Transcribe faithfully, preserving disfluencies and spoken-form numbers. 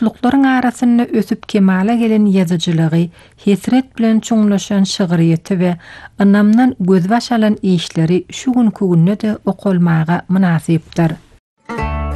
dostlukların arasynda ösüp kemale gelen ýazyjylygy, hesret bilen çuňlaşan şygyryýety we ynamdan gözbaş alan işleri şu günkü günne de okulmaga münasipdir.